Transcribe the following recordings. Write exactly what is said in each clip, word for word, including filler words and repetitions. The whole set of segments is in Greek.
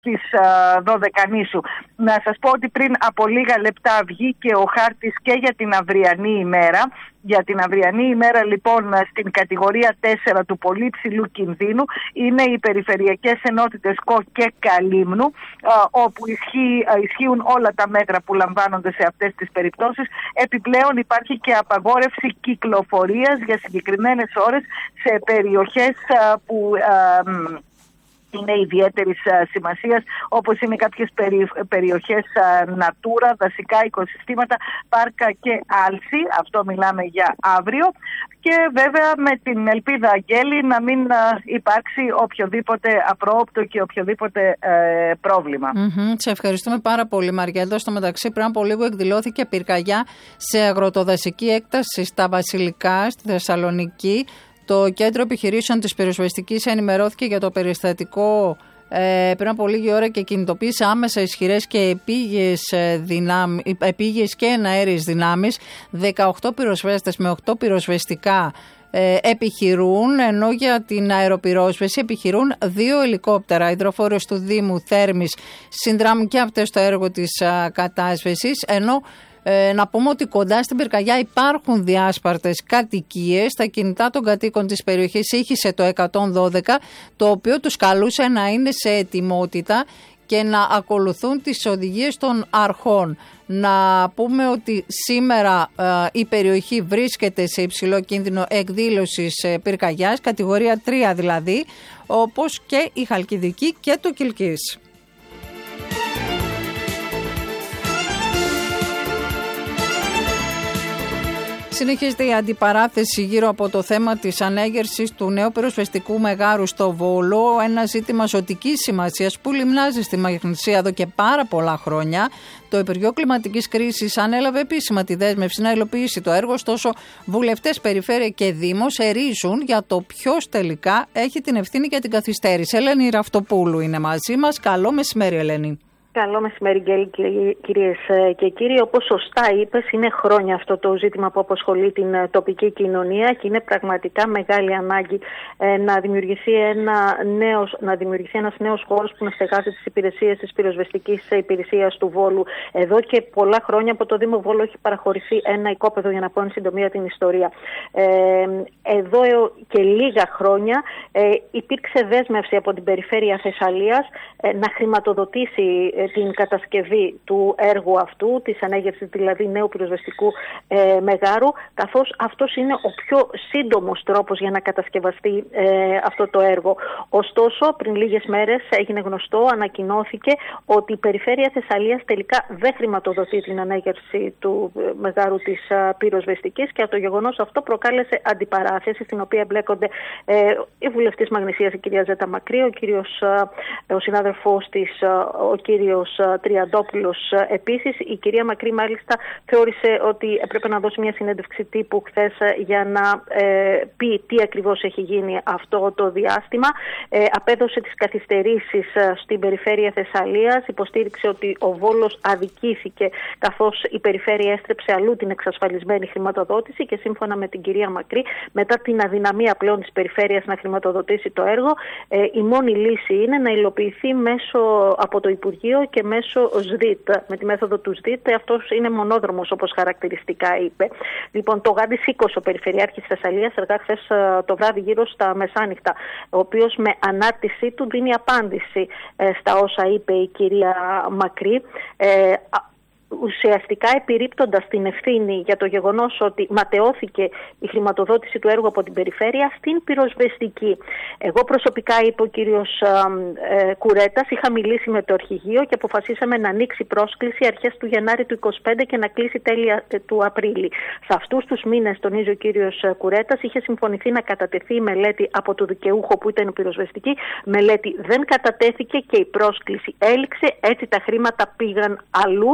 της Δωδεκανήσου. Να σας πω ότι πριν από λίγα λεπτά βγήκε ο χάρτης και για την αυριανή ημέρα. Για την αυριανή ημέρα λοιπόν στην κατηγορία τέσσερα του πολύ ψηλού κινδύνου είναι οι περιφερειακές ενότητες Κο και Καλύμνου, όπου ισχύει, ισχύουν όλα τα μέτρα που λαμβάνονται σε αυτές τις περιπτώσεις. Επιπλέον υπάρχει και απαγόρευση κυκλοφορίας για συγκεκριμένες ώρες σε περιοχές που είναι ιδιαίτερης σημασίας, όπως είναι κάποιες περι, περιοχές Natura, δασικά οικοσυστήματα, πάρκα και άλση. Αυτό μιλάμε για αύριο. Και βέβαια με την ελπίδα, Αγγέλη, να μην υπάρξει οποιοδήποτε απρόοπτο και οποιοδήποτε ε, πρόβλημα. Mm-hmm. Σε ευχαριστούμε πάρα πολύ, Μαριέλτα. Στο μεταξύ, πριν από λίγο εκδηλώθηκε πυρκαγιά σε αγροτοδασική έκταση στα Βασιλικά, στη Θεσσαλονίκη. Το Κέντρο Επιχειρήσεων της Πυροσβεστικής ενημερώθηκε για το περιστατικό ε, πριν από λίγη ώρα και κινητοποίησε άμεσα ισχυρές και επίγειες, δυνάμ, επίγειες και εναέριες δυνάμεις. δεκαοκτώ πυροσβέστες με οκτώ πυροσβεστικά ε, επιχειρούν, ενώ για την αεροπυρόσβεση επιχειρούν δύο ελικόπτερα. Οι υδροφόρες του Δήμου Θέρμης συνδράμουν και αυτές στο έργο της α, κατάσβεσης, ενώ Ε, να πούμε ότι κοντά στην πυρκαγιά υπάρχουν διάσπαρτες κατοικίες. Τα κινητά των κατοίκων της περιοχής ήχησε το εκατόν δώδεκα, το οποίο τους καλούσε να είναι σε ετοιμότητα και να ακολουθούν τις οδηγίες των αρχών. Να πούμε ότι σήμερα ε, η περιοχή βρίσκεται σε υψηλό κίνδυνο εκδήλωσης ε, πυρκαγιάς, κατηγορία τρία δηλαδή, όπως και η Χαλκιδική και το Κιλκής. Συνεχίζεται η αντιπαράθεση γύρω από το θέμα της ανέγερσης του νέου πυροσβεστικού μεγάρου στο Βόλο, ένα ζήτημα ζωτικής σημασίας που λιμνάζει στη Μαγνησία εδώ και πάρα πολλά χρόνια. Το Υπουργείο Κλιματικής Κρίσης ανέλαβε επίσημα τη δέσμευση να υλοποιήσει το έργο, ωστόσο βουλευτές, περιφέρεια και δήμος ερίζουν για το ποιος τελικά έχει την ευθύνη για την καθυστέρηση. Ελένη Ραυτοπούλου είναι μαζί μας. Καλό μεσημέρι, Ελένη. Καλό μεσημέρι, Γκέλη, κυρίες και κύριοι. Όπως σωστά είπες, είναι χρόνια αυτό το ζήτημα που απασχολεί την τοπική κοινωνία και είναι πραγματικά μεγάλη ανάγκη ε, να, δημιουργηθεί ένα νέος, να δημιουργηθεί ένας νέος χώρος που να στεγάζει τις υπηρεσίες της πυροσβεστικής υπηρεσίας του Βόλου. Εδώ και πολλά χρόνια από το Δήμο Βόλου έχει παραχωρηθεί ένα οικόπεδο, για να πω εν συντομία την ιστορία. Ε, εδώ και λίγα χρόνια ε, υπήρξε δέσμευση από την Περιφέρεια Θεσσαλίας ε, να χρηματοδοτήσει την κατασκευή του έργου αυτού, της ανέγερσης δηλαδή νέου πυροσβεστικού ε, μεγάρου, καθώς αυτός είναι ο πιο σύντομος τρόπος για να κατασκευαστεί ε, αυτό το έργο. Ωστόσο, πριν λίγες μέρες έγινε γνωστό, ανακοινώθηκε ότι η Περιφέρεια Θεσσαλίας τελικά δεν χρηματοδοτεί την ανέγερση του ε, μεγάρου της ε, πυροσβεστικής, και το γεγονός αυτό προκάλεσε αντιπαράθεση, στην οποία εμπλέκονται ε, η βουλευτής Μαγνησίας, η κυρία Ζέτα Μακρύ, ο, κύριος, ε, ο συνάδελφός της, ε, ο κύριος Τριαντόπουλος επίσης. Η κυρία Μακρύ μάλιστα θεώρησε ότι έπρεπε να δώσει μια συνέντευξη τύπου χθες για να ε, πει τι ακριβώς έχει γίνει αυτό το διάστημα. Ε, απέδωσε τις καθυστερήσεις στην Περιφέρεια Θεσσαλίας, υποστήριξε ότι ο Βόλος αδικήθηκε καθώς η Περιφέρεια έστρεψε αλλού την εξασφαλισμένη χρηματοδότηση, και σύμφωνα με την κυρία Μακρύ, μετά την αδυναμία πλέον της Περιφέρειας να χρηματοδοτήσει το έργο, ε, η μόνη λύση είναι να υλοποιηθεί μέσω από το Υπουργείο και μέσω ΣΔΙΤ, με τη μέθοδο του ΣΔΙΤ. Αυτός είναι μονόδρομος, όπως χαρακτηριστικά είπε. Λοιπόν, το Γάντι Σίκος, ο Περιφερειάρχης Θεσσαλίας, εργά χθες το βράδυ γύρω στα μεσάνυχτα, ο οποίος με ανάρτησή του δίνει απάντηση ε, στα όσα είπε η κυρία Μακρύ, ε, ουσιαστικά επιρρύπτοντας την ευθύνη για το γεγονός ότι ματαιώθηκε η χρηματοδότηση του έργου από την Περιφέρεια στην πυροσβεστική. Εγώ προσωπικά, είπε ο κύριος ε, Κουρέτας, είχα μιλήσει με το αρχηγείο και αποφασίσαμε να ανοίξει πρόσκληση αρχές του Γενάρη του είκοσι πέντε και να κλείσει τέλεια του Απρίλη. Σε αυτούς τους μήνες, τονίζει ο κύριος Κουρέτας, είχε συμφωνηθεί να κατατεθεί η μελέτη από το δικαιούχο που ήταν η πυροσβεστική. Μελέτη δεν κατατέθηκε και η πρόσκληση έληξε. Έτσι τα χρήματα πήγαν αλλού.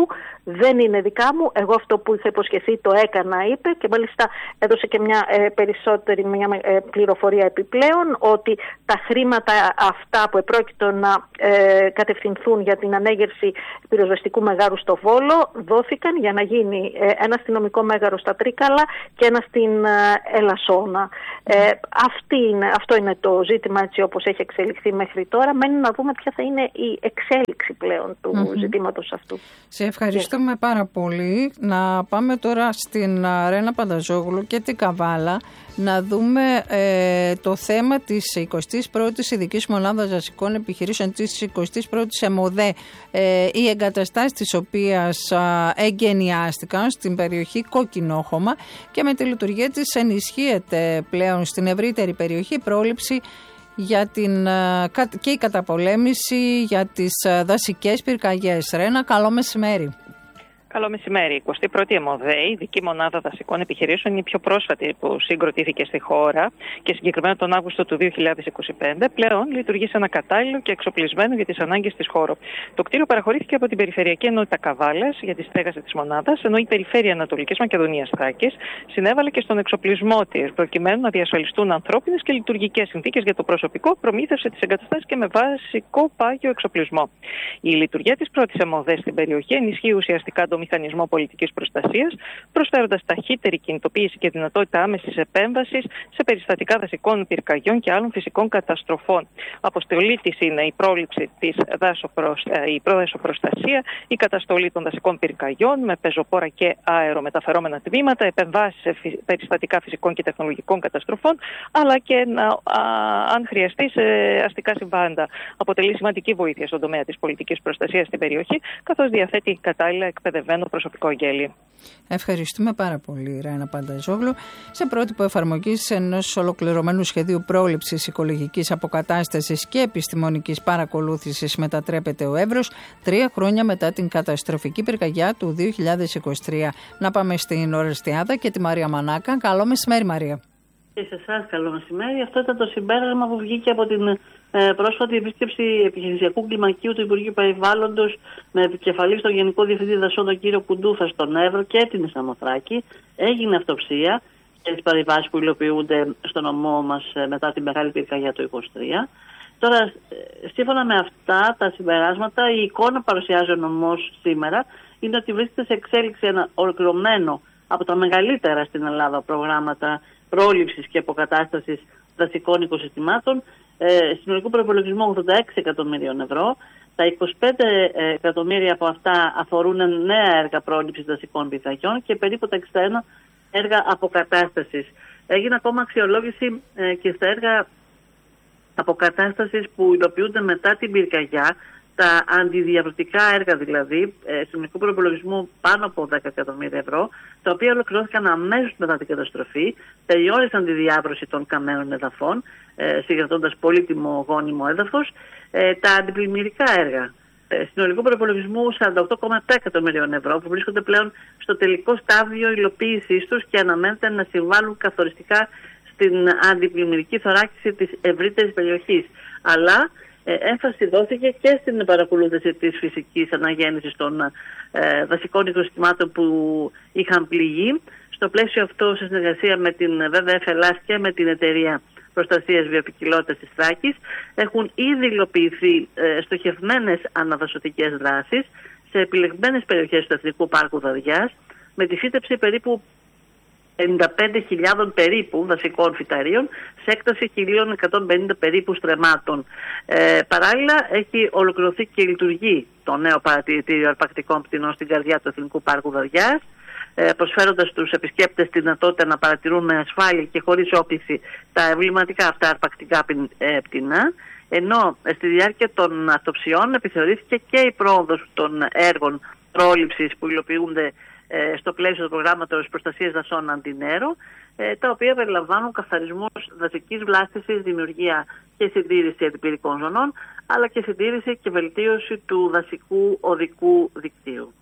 δεν είναι δικά μου. Εγώ αυτό που είχα υποσχεθεί το έκανα, είπε, και μάλιστα έδωσε και μια ε, περισσότερη μια, ε, πληροφορία επιπλέον ότι τα χρήματα αυτά που επρόκειτο να ε, κατευθυνθούν για την ανέγερση πυροσβεστικού μεγάρου στο Βόλο δόθηκαν για να γίνει ε, ένα αστυνομικό μέγαρο στα Τρίκαλα και ένα στην ε, Ελασσόνα. Ε, αυτή είναι, αυτό είναι το ζήτημα έτσι όπως έχει εξελιχθεί μέχρι τώρα. Μένει να δούμε ποια θα είναι η εξέλιξη πλέον του mm-hmm. ζητήματος αυτού. Σε ευχαριστούμε yeah. πάρα πολύ. Να πάμε τώρα στην Ρένα Πανταζόγλου και την Καβάλα να δούμε ε, το θέμα της εικοστής πρώτης Ειδικής Μονάδας Δασικών Επιχειρήσεων, της εικοστής πρώτης ΕΜΟΔΕ, ε, οι εγκαταστάσεις της οποίας ε, εγκαινιάστηκαν στην περιοχή Κόκκινόχωμα και με τη λειτουργία της ενισχύεται πλέον στην ευρύτερη περιοχή πρόληψη για την, και η καταπολέμηση για τις δασικές πυρκαγιές. Ρένα, καλό μεσημέρι. Καλό μεσημέρι. Η εικοστή πρώτη ΕΜΟΔΕ, η Ειδική Μονάδα Δασικών Επιχειρήσεων, είναι η πιο πρόσφατη που συγκροτήθηκε στη χώρα και συγκεκριμένα τον Αύγουστο του δύο χιλιάδες είκοσι πέντε. Πλέον λειτουργεί σε ένα κατάλληλο και εξοπλισμένο για τις ανάγκες της χώρο. Το κτίριο παραχωρήθηκε από την Περιφερειακή Ενότητα Καβάλας για τη στέγαση της μονάδας, ενώ η Περιφέρεια Ανατολικής Μακεδονίας Θράκης συνέβαλε και στον εξοπλισμό της, προκειμένου να διασφαλιστούν ανθρώπινες και λειτουργικές συνθήκες για το προσωπικό, προμήθευση της εγκαταστάσης και με βασικό πάγιο εξοπλισμό. Η λειτουργία της πρώτης ΕΜΟΔΕ στην περιοχή ενισχύει ουσιαστικά το μηχανισμό πολιτικής προστασίας, προσφέροντας ταχύτερη κινητοποίηση και δυνατότητα άμεσης επέμβασης σε περιστατικά δασικών πυρκαγιών και άλλων φυσικών καταστροφών. Αποστολή της είναι η πρόληψη της δάσοπροσ... η προδασοπροστασία, η καταστολή των δασικών πυρκαγιών με πεζοπόρα και αερομεταφερόμενα τμήματα, επεμβάσεις σε περιστατικά φυσικών και τεχνολογικών καταστροφών, αλλά και να, α, αν χρειαστεί σε αστικά συμβάντα. Αποτελεί σημαντική βοήθεια στον τομέα της πολιτικής προστασίας στην περιοχή, καθώς διαθέτει κατάλληλα εκπαιδευμένο προσωπικό αγγέλιο. Ευχαριστούμε πάρα πολύ, Ρένα Πανταζόγλου. Σε πρότυπο εφαρμογής ενός ολοκληρωμένου σχεδίου πρόληψης οικολογικής αποκατάστασης και επιστημονικής παρακολούθησης μετατρέπεται ο Εύρος τρία χρόνια μετά την καταστροφική πυρκαγιά του δύο χιλιάδες είκοσι τρία. Να πάμε στην Ορεστιάδα και τη Μαρία Μανάκα. Καλό μεσημέρι, Μαρία. Και σε εσάς καλό μεσημέρι. Αυτό ήταν το συμπέρασμα που βγήκε από την ε, πρόσφατη επίσκεψη επιχειρησιακού κλιμακίου του Υπουργείου Περιβάλλοντος με επικεφαλή στον Γενικό Διευθυντή Δασών, τον κύριο Κουντούφα, στον Εύρο και την Σαμοθράκη. Έγινε αυτοψία για τις παρεμβάσεις που υλοποιούνται στο νομό μας ε, μετά την μεγάλη πυρκαγιά του είκοσι τρία. Τώρα, ε, σύμφωνα με αυτά τα συμπεράσματα, η εικόνα που παρουσιάζει ο νομός σήμερα είναι ότι βρίσκεται σε εξέλιξη ένα ολοκληρωμένο από τα μεγαλύτερα στην Ελλάδα προγράμματα πρόληψης και αποκατάστασης δασικών οικοσυστημάτων, ε, συνολικού προϋπολογισμού ογδόντα έξι εκατομμυρίων ευρώ. Τα είκοσι πέντε εκατομμύρια από αυτά αφορούν νέα έργα πρόληψης δασικών πυρκαγιών και περίπου τα εξήντα ένα έργα αποκατάστασης. Έγινε ακόμα αξιολόγηση ε, και στα έργα αποκατάστασης που υλοποιούνται μετά την πυρκαγιά, τα αντιδιαβρωτικά έργα δηλαδή, ε, συνολικού προϋπολογισμού πάνω από δέκα εκατομμύρια ευρώ, τα οποία ολοκληρώθηκαν αμέσως μετά την καταστροφή, τελειώρισαν τη διάβρωση των καμένων εδαφών, ε, συγκρατώντας πολύτιμο γόνιμο έδαφος, ε, τα αντιπλημμυρικά έργα, ε, συνολικού προϋπολογισμού σαράντα οκτώ κόμμα επτά εκατομμυρίων ευρώ, που βρίσκονται πλέον στο τελικό στάδιο υλοποίησής τους και αναμένεται να συμβάλλουν καθοριστικά στην αντιπλημμυρική θωράκιση της ευρύτερης περιοχής. Αλλά έμφαση δόθηκε και στην παρακολούθηση της φυσικής αναγέννησης των ε, δασικών οικοσυστημάτων που είχαν πληγεί. Στο πλαίσιο αυτό, σε συνεργασία με την βι βι εφ Ελλάς και με την Εταιρεία Προστασίας Βιοποικιλότητας της Θράκης, έχουν ήδη υλοποιηθεί ε, στοχευμένες αναδασωτικές δράσεις σε επιλεγμένες περιοχές του Εθνικού Πάρκου Δαριάς, με τη φύτεψη περίπου πενήντα πέντε χιλιάδων περίπου δασικών φυταρίων σε έκταση χίλια εκατόν πενήντα περίπου στρεμμάτων. Ε, παράλληλα, έχει ολοκληρωθεί και λειτουργεί το νέο παρατηρητήριο αρπακτικών πτηνών στην καρδιά του Εθνικού Πάρκου Δαριάς, ε, προσφέροντας στους επισκέπτες τη δυνατότητα να παρατηρούν με ασφάλεια και χωρίς όπληση τα εμβληματικά αυτά αρπακτικά πτηνά. Ενώ ε, στη διάρκεια των αυτοψιών επιθεωρήθηκε και η πρόοδος των έργων πρόληψης που υλοποιούνται στο πλαίσιο του προγράμματος προστασίας δασών Αντινέρο, τα οποία περιλαμβάνουν καθαρισμός δασικής βλάστησης, δημιουργία και συντήρηση αντιπυρικών ζωνών, αλλά και συντήρηση και βελτίωση του δασικού οδικού δικτύου.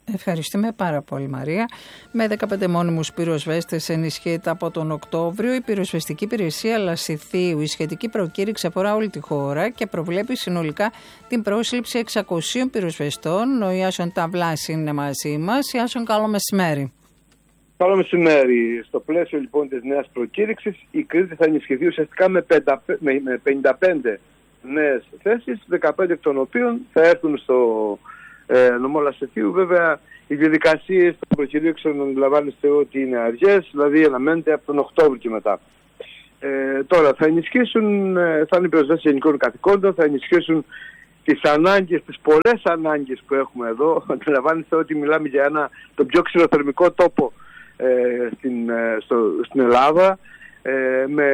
Ευχαριστούμε πάρα πολύ, Μαρία. Με δεκαπέντε μόνιμους πυροσβέστες ενισχύεται από τον Οκτώβριο η πυροσβεστική υπηρεσία Λασιθίου. Η σχετική προκήρυξη αφορά όλη τη χώρα και προβλέπει συνολικά την πρόσληψη εξακοσίων πυροσβεστών. Ο Ιάσον Ταβλάς είναι μαζί μας. Ιάσον, καλό μεσημέρι. Καλό μεσημέρι. Στο πλαίσιο λοιπόν της νέας προκήρυξης, η Κρήτη θα ενισχυθεί ουσιαστικά με πενήντα πέντε νέες θέσεις, δεκαπέντε εκ των οποίων θα έρθουν στο ε, νομό Λασιθίου. Βέβαια, οι διαδικασίες των προκηρύξεων αντιλαμβάνεστε ότι είναι αργές, δηλαδή αναμένεται από τον Οκτώβριο και μετά. Ε, τώρα θα ενισχύσουν, ε, θα είναι πυροσβέστες γενικών καθηκόντων, θα ενισχύσουν τις ανάγκες, τις πολλές ανάγκες που έχουμε εδώ. Αντιλαμβάνεστε ότι μιλάμε για ένα, τον πιο ξηροθερμικό τόπο ε, στην, ε, στο, στην Ελλάδα, ε, με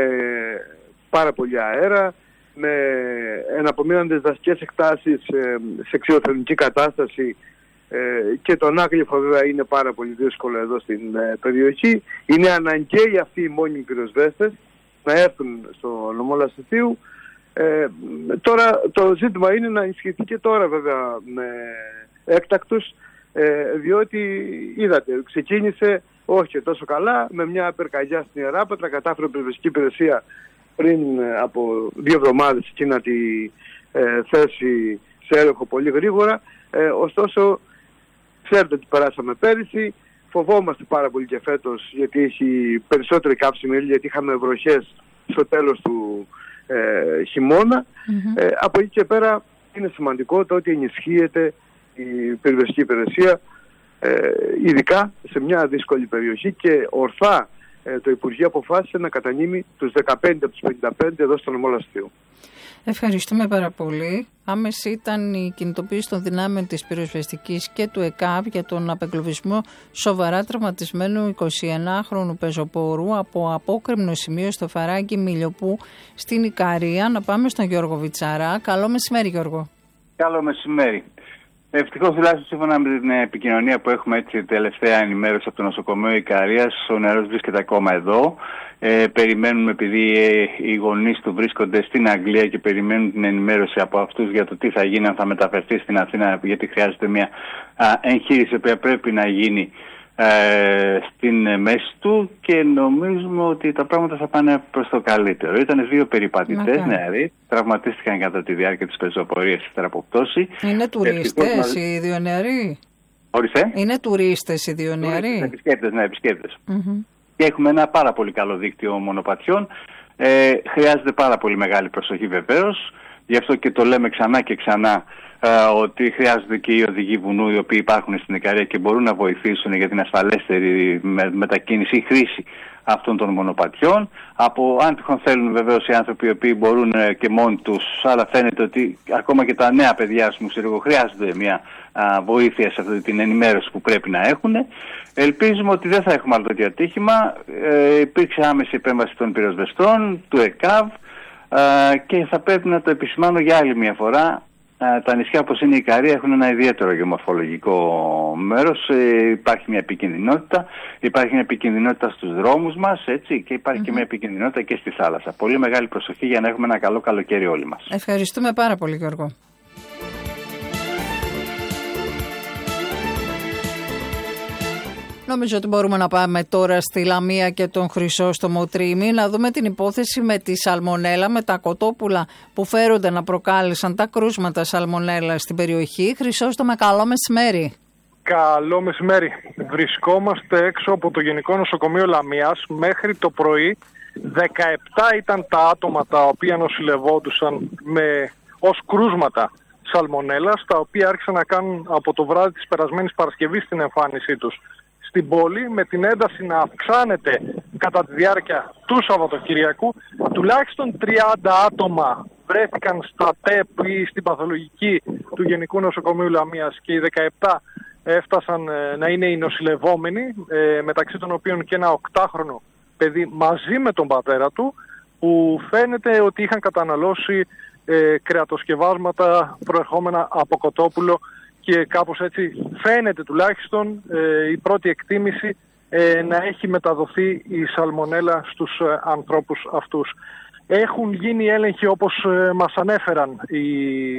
πάρα πολύ αέρα, με εναπομείναντες δασικές εκτάσεις ε, σε ξηροθερμική κατάσταση, ε, και τον άγλυφο βέβαια είναι πάρα πολύ δύσκολο εδώ στην ε, περιοχή. Είναι αναγκαίοι αυτοί οι μόνιμοι πυροσβέστες να έρθουν στο νομό Λασιθίου. Ε, τώρα το ζήτημα είναι να ενισχυθεί και τώρα βέβαια με έκτακτους, ε, διότι είδατε ξεκίνησε όχι τόσο καλά, με μια πυρκαγιά στην Ιεράπετρα, κατάφερε η πυροσβεστική υπηρεσία πριν από δύο εβδομάδες εκεί να τη ε, θέσει σε έλεγχο πολύ γρήγορα. Ε, ωστόσο, ξέρετε ότι περάσαμε πέρυσι, φοβόμαστε πάρα πολύ και φέτος γιατί έχει περισσότερη καύσιμη ύλη, γιατί είχαμε βροχές στο τέλος του ε, χειμώνα. Mm-hmm. Ε, από εκεί και πέρα είναι σημαντικό το ότι ενισχύεται η πυροσβεστική υπηρεσία, ε, ειδικά σε μια δύσκολη περιοχή, και ορθά ε, το Υπουργείο αποφάσισε να κατανείμει τους δεκαπέντε από τους πενήντα πέντε εδώ στο νομό Λασιθίου. Ευχαριστούμε πάρα πολύ. Άμεση ήταν η κινητοποίηση των δυνάμεων της πυροσβεστικής και του ΕΚΑΒ για τον απεγκλωβισμό σοβαρά τραυματισμένου εικοσιενάχρονου πεζοπόρου από απόκρημνο σημείο στο Φαράγγι Μιλιοπού στην Ικαρία. Να πάμε στον Γιώργο Βιτσαρά. Καλό μεσημέρι, Γιώργο. Καλό μεσημέρι. Ευτυχώς, τουλάχιστον σύμφωνα με την επικοινωνία που έχουμε, έτσι τελευταία ενημέρωση από το νοσοκομείο Ικαρίας, ο νεαρός βρίσκεται ακόμα εδώ. Ε, περιμένουμε, επειδή ε, οι γονείς του βρίσκονται στην Αγγλία και περιμένουν την ενημέρωση από αυτούς για το τι θα γίνει, αν θα μεταφερθεί στην Αθήνα, γιατί χρειάζεται μια α, εγχείρηση που πρέπει να γίνει ε, στην μέση του, και νομίζουμε ότι τα πράγματα θα πάνε προς το καλύτερο. Ήταν δύο περιπατητές νεαροί, τραυματίστηκαν κατά τη διάρκεια της πεζοπορίας ύστερα από πτώση. Είναι τουρίστες οι δύο νεαροί? Ορίστε. Είναι τουρίστες οι δύο νεαροί? Επισκέπτες, ναι, επισκέπτες. Mm-hmm. Και έχουμε ένα πάρα πολύ καλό δίκτυο μονοπατιών. Ε, χρειάζεται πάρα πολύ μεγάλη προσοχή βεβαίως. Γι' αυτό και το λέμε ξανά και ξανά, ε, ότι χρειάζονται και οι οδηγοί βουνού, οι οποίοι υπάρχουν στην Ικαρία και μπορούν να βοηθήσουν για την ασφαλέστερη με, μετακίνηση ή χρήση αυτών των μονοπατιών. Από αν τυχόν θέλουν βεβαίως οι άνθρωποι οι οποίοι μπορούν ε, και μόνοι τους, αλλά φαίνεται ότι ακόμα και τα νέα παιδιά μου χρειάζονται μια α, βοήθεια σε αυτή την ενημέρωση που πρέπει να έχουν. Ελπίζουμε ότι δεν θα έχουμε άλλο τέτοιο ατύχημα. Ε, υπήρξε άμεση επέμβαση των πυροσβεστών, του ΕΚΑΒ, ε, και θα πρέπει να το επισημάνω για άλλη μια φορά. Ε, τα νησιά όπως είναι η Ικαρία έχουν ένα ιδιαίτερο γεωμορφολογικό μέρος. Ε, υπάρχει μια επικινδυνότητα, υπάρχει μια επικινδυνότητα στους δρόμους μας, έτσι, και υπάρχει mm-hmm. και μια επικινδυνότητα και στη θάλασσα. Πολύ μεγάλη προσοχή για να έχουμε ένα καλό καλοκαίρι όλοι μας. Ευχαριστούμε πάρα πολύ, Γιώργο. Νομίζω ότι μπορούμε να πάμε τώρα στη Λαμία και τον Χρυσόστομο Τρίμη, να δούμε την υπόθεση με τη σαλμονέλα, με τα κοτόπουλα που φέρονται να προκάλεσαν τα κρούσματα σαλμονέλα στην περιοχή. Χρυσόστομε, καλό μεσημέρι. Καλό μεσημέρι. Βρισκόμαστε έξω από το Γενικό Νοσοκομείο Λαμίας. Μέχρι το πρωί δεκαεπτά ήταν τα άτομα τα οποία νοσηλευόντουσαν με, ως κρούσματα σαλμονέλας, τα οποία άρχισαν να κάνουν από το βράδυ της περασμένης Παρασκευής την εμφάνισή τους στην πόλη, με την ένταση να αυξάνεται κατά τη διάρκεια του Σαββατοκυριακού. Τουλάχιστον τριάντα άτομα βρέθηκαν στα ΤΕΠ ή στην παθολογική του Γενικού Νοσοκομείου Λαμίας και οι δεκαεπτά έφτασαν να είναι οι νοσηλευόμενοι, μεταξύ των οποίων και ένα οκτάχρονο παιδί μαζί με τον πατέρα του, που φαίνεται ότι είχαν καταναλώσει ε, κρεατοσκευάσματα προερχόμενα από κοτόπουλο, και κάπως έτσι φαίνεται τουλάχιστον ε, η πρώτη εκτίμηση ε, να έχει μεταδοθεί η σαλμονέλα στους ε, ανθρώπους αυτούς. Έχουν γίνει έλεγχοι, όπως ε, μας ανέφεραν οι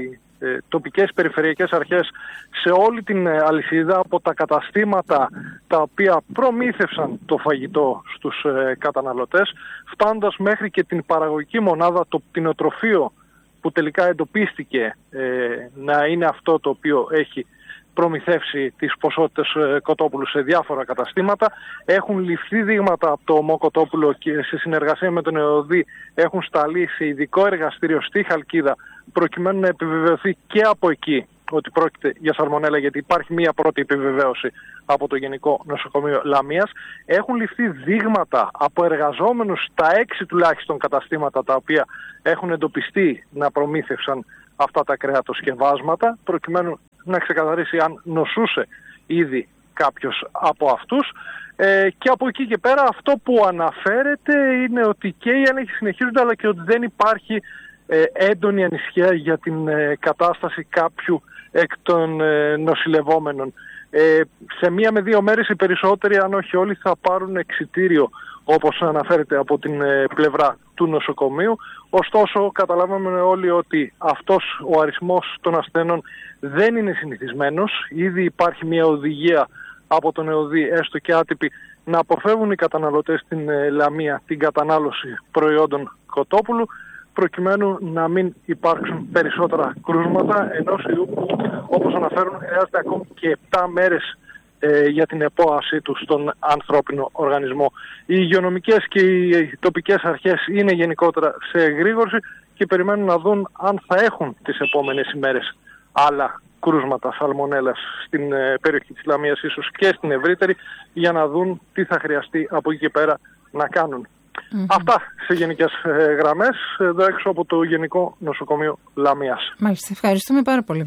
ε, τοπικές περιφερειακές αρχές σε όλη την αλυσίδα, από τα καταστήματα τα οποία προμήθευσαν το φαγητό στους ε, καταναλωτές, φτάνοντας μέχρι και την παραγωγική μονάδα, το κτηνοτροφείο που τελικά εντοπίστηκε ε, να είναι αυτό το οποίο έχει προμηθεύσει τις ποσότητες ε, κοτόπουλου σε διάφορα καταστήματα. Έχουν ληφθεί δείγματα από το ΟΜΟ Κοτόπουλο και σε συνεργασία με τον ΕΟΔΗ έχουν σταλεί σε ειδικό εργαστήριο στη Χαλκίδα, προκειμένου να επιβεβαιωθεί και από εκεί ότι πρόκειται για σαλμονέλα, γιατί υπάρχει μία πρώτη επιβεβαίωση από το Γενικό Νοσοκομείο Λαμίας. Έχουν ληφθεί δείγματα από εργαζόμενους στα έξι τουλάχιστον καταστήματα τα οποία έχουν εντοπιστεί να προμήθευσαν αυτά τα κρεατοσκευάσματα, προκειμένου να ξεκαθαρίσει αν νοσούσε ήδη κάποιος από αυτούς. Ε, και από εκεί και πέρα αυτό που αναφέρεται είναι ότι και οι έλεγχοι συνεχίζονται, αλλά και ότι δεν υπάρχει ε, έντονη ανησυχία για την ε, κατάσταση κάποιου εκ των ε, νοσηλευόμενων. Ε, σε μία με δύο μέρες οι περισσότεροι, αν όχι όλοι, θα πάρουν εξιτήριο, όπως αναφέρεται από την ε, πλευρά του νοσοκομείου. Ωστόσο, καταλάβαμε όλοι ότι αυτός ο αριθμός των ασθενών δεν είναι συνηθισμένος. Ήδη υπάρχει μια οδηγία από τον ΕΟΔΗ, έστω και άτυπη, να αποφεύγουν οι καταναλωτές στην ε, Λαμία την κατανάλωση προϊόντων κοτόπουλου, προκειμένου να μην υπάρξουν περισσότερα κρούσματα, ενός ιού που, όπως αναφέρουν, χρειάζεται ακόμη και επτά μέρες ε, για την επόασή του στον ανθρώπινο οργανισμό. Οι υγειονομικές και οι τοπικές αρχές είναι γενικότερα σε εγρήγορση και περιμένουν να δουν αν θα έχουν τις επόμενες ημέρες άλλα κρούσματα σαλμονέλας στην ε, περιοχή της Λαμίας, ίσως και στην ευρύτερη, για να δουν τι θα χρειαστεί από εκεί και πέρα να κάνουν. Mm-hmm. Αυτά σε γενικές ε, γραμμές, εδώ έξω από το Γενικό Νοσοκομείο Λαμίας. Μάλιστα, ευχαριστούμε πάρα πολύ.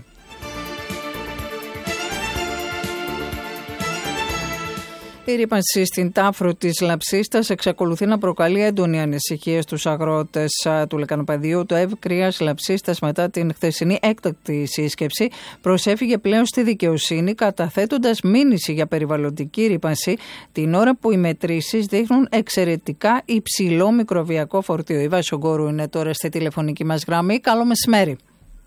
Η ρύπανση στην Τάφρο της Λαψίστας εξακολουθεί να προκαλεί έντονη ανησυχία στους αγρότες του λεκανοπεδίου. Το ΕΒ Κρίας Λαψίστας, μετά την χθεσινή έκτακτη σύσκεψη, προσέφυγε πλέον στη δικαιοσύνη, καταθέτοντας μήνυση για περιβαλλοντική ρύπανση, την ώρα που οι μετρήσεις δείχνουν εξαιρετικά υψηλό μικροβιακό φορτίο. Η Βάση Ογκόρου είναι τώρα στη τηλεφωνική μας γραμμή. Καλό μεσημέρι.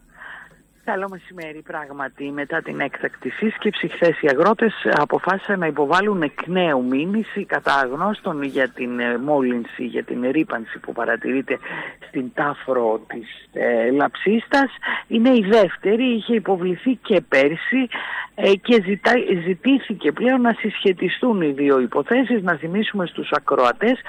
Καλό μεσημέρι. Πράγματι, μετά την έκτακτη σύσκεψη, χθες οι αγρότες αποφάσισαν να υποβάλουν εκ νέου μήνυση κατά αγνώστων για την μόλυνση, για την ρύπανση που παρατηρείται στην Τάφρο της ε, Λαψίστας. Είναι η δεύτερη, είχε υποβληθεί και πέρσι ε, και ζητά, ζητήθηκε πλέον να συσχετιστούν οι δύο υποθέσεις. Να θυμίσουμε στους ακροατές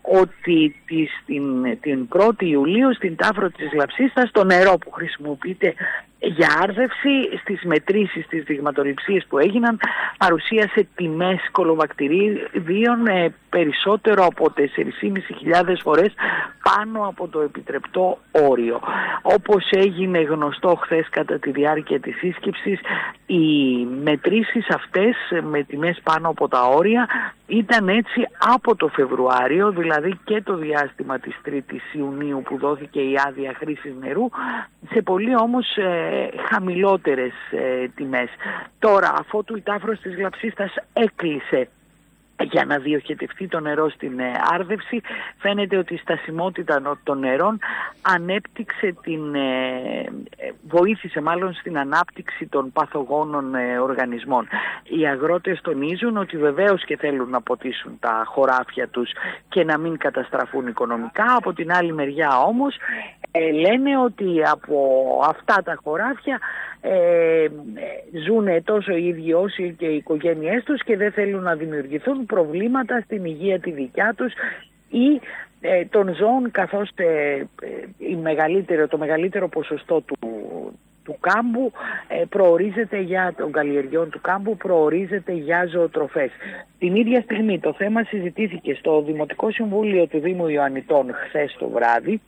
ότι της, την, την πρώτη Ιουλίου στην Τάφρο της Λαψίστας το νερό που χρησιμοποιείται για άρδευση στις μετρήσεις, στις δειγματοληψίες που έγιναν, παρουσίασε τιμές κολοβακτηρίδιων ε, περισσότερο από τέσσερις χιλιάδες πεντακόσιες φορές πάνω από το επιτρεπτό όριο. Όπως έγινε γνωστό χθες κατά τη διάρκεια της σύσκεψης, οι μετρήσεις αυτές με τιμές πάνω από τα όρια ήταν έτσι από το Φεβρουάριο, δηλαδή και το διάστημα της τρίτης Ιουνίου που δόθηκε η άδεια χρήσης νερού, σε πολύ όμως ε, χαμηλότερες ε, τιμές. Τώρα, αφότου η Τάφρος της Λαψίστας έκλεισε για να διοχετευτεί το νερό στην ε, άρδευση, φαίνεται ότι η στασιμότητα των νερών ανέπτυξε την, ε, βοήθησε μάλλον στην ανάπτυξη των παθογόνων ε, οργανισμών. Οι αγρότες τονίζουν ότι βεβαίως και θέλουν να ποτίσουν τα χωράφια τους και να μην καταστραφούν οικονομικά. Από την άλλη μεριά όμως ε, λένε ότι από αυτά τα χωράφια ε, ζουν τόσο οι ίδιοι όσοι και οι οικογένειές τους και δεν θέλουν να δημιουργηθούν προβλήματα στην υγεία τη δικιά τους ή ε, των ζώων, καθώς ε, η μεγαλύτερο, το μεγαλύτερο ποσοστό του, του κάμπου ε, προορίζεται για των καλλιεργειών του κάμπου προορίζεται για ζωοτροφές. Την ίδια στιγμή το θέμα συζητήθηκε στο Δημοτικό Συμβούλιο του Δήμου Ιωαννιτών χθες το βράδυ.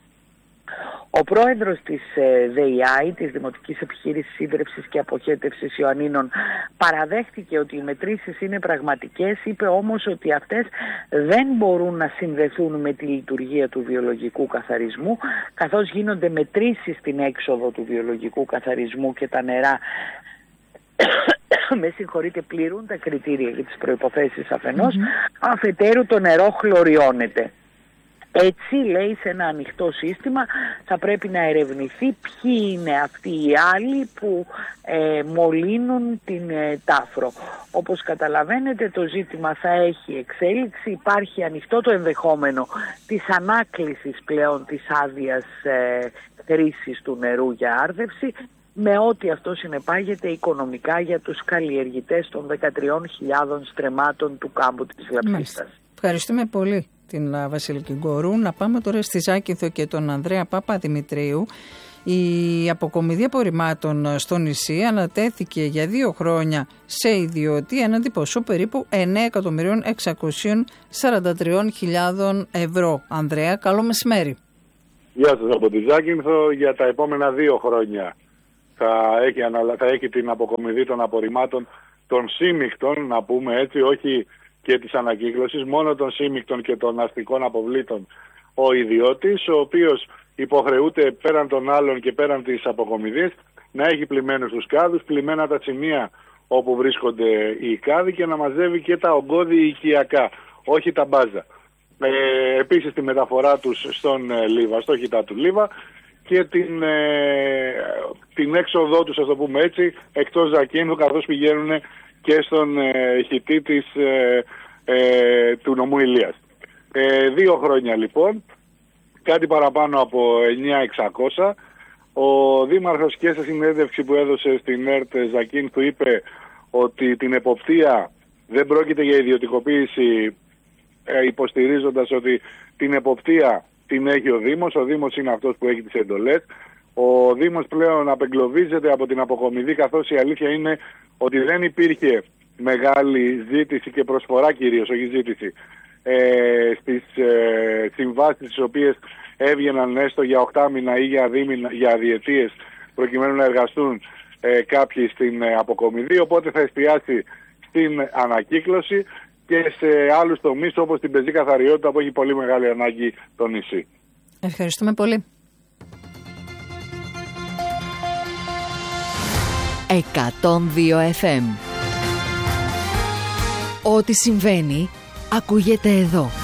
Ο πρόεδρος της ΔΕΙΑΗ, της Δημοτικής Επιχείρησης Ίδρευσης και Αποχέτευσης Ιωαννίνων, παραδέχτηκε ότι οι μετρήσεις είναι πραγματικές, είπε όμως ότι αυτές δεν μπορούν να συνδεθούν με τη λειτουργία του βιολογικού καθαρισμού, καθώς γίνονται μετρήσεις στην έξοδο του βιολογικού καθαρισμού και τα νερά με συγχωρείτε πληρούν τα κριτήρια για τις προϋποθέσεις αφενός, mm-hmm. αφετέρου το νερό χλωριώνεται. Έτσι, λέει, σε ένα ανοιχτό σύστημα θα πρέπει να ερευνηθεί ποιοι είναι αυτοί οι άλλοι που ε, μολύνουν την ε, Τάφρο. Όπως καταλαβαίνετε, το ζήτημα θα έχει εξέλιξη. Υπάρχει ανοιχτό το ενδεχόμενο της ανάκλησης πλέον της άδειας ε, χρήσης του νερού για άρδευση, με ό,τι αυτό συνεπάγεται οικονομικά για τους καλλιεργητές των δεκατρείς χιλιάδες στρεμμάτων του κάμπου της Λαψίστας. Ευχαριστούμε πολύ την Βασιλική Γκορού. Να πάμε τώρα στη Ζάκυνθο και τον Ανδρέα Παπαδημητρίου. Η αποκομιδή απορριμμάτων στο νησί ανατέθηκε για δύο χρόνια σε ιδιώτη έναντι ποσό περίπου εννέα εκατομμυρίων εξακόσιες σαράντα τρεις χιλιάδες ευρώ. Ανδρέα, καλό μεσημέρι. Γεια σας από τη Ζάκυνθο. Για τα επόμενα δύο χρόνια θα έχει, θα έχει την αποκομιδή των απορριμμάτων των σύμμικτων, να πούμε έτσι, όχι και της ανακύκλωσης, μόνο των σύμμικτων και των αστικών αποβλήτων ο ιδιώτης, ο οποίος υποχρεούται πέραν των άλλων και πέραν της αποκομιδής να έχει πλημμένους τους κάδους, πλημμένα τα σημεία όπου βρίσκονται οι κάδοι και να μαζεύει και τα ογκώδη οικιακά, όχι τα μπάζα. Ε, επίσης τη μεταφορά τους στον ε, Λίβα, στο χιτά του Λίβα και την, ε, την έξοδό τους, ας το πούμε έτσι, εκτός Ζακύνθου, καθώς πηγαίνουν και στον ε, χιτή της, ε, ε, του νομού Ηλίας. Ε, δύο χρόνια λοιπόν, κάτι παραπάνω από εννιά χιλιάδες εξακόσια. Ο Δήμαρχος και σε συνέντευξη που έδωσε στην ΕΡΤ Ζακύνθου είπε ότι την εποπτεία δεν πρόκειται για ιδιωτικοποίηση, ε, υποστηρίζοντας ότι την εποπτεία την έχει ο Δήμος. Ο Δήμος είναι αυτός που έχει τις εντολές. Ο Δήμος πλέον απεγκλωβίζεται από την αποκομιδή, καθώς η αλήθεια είναι ότι δεν υπήρχε μεγάλη ζήτηση και προσφορά, κυρίως όχι ζήτηση, ε, στις ε, συμβάσεις τις οποίες έβγαιναν έστω για οκτάμινα ή για, δίμηνα, για διετίες προκειμένου να εργαστούν ε, κάποιοι στην ε, αποκομιδή, οπότε θα εστιάσει στην ανακύκλωση και σε άλλους τομείς όπως την πεζή καθαριότητα που έχει πολύ μεγάλη ανάγκη το νησί. Ευχαριστούμε πολύ. εκατόν δύο εφ εμ. Ό,τι συμβαίνει ακούγεται εδώ.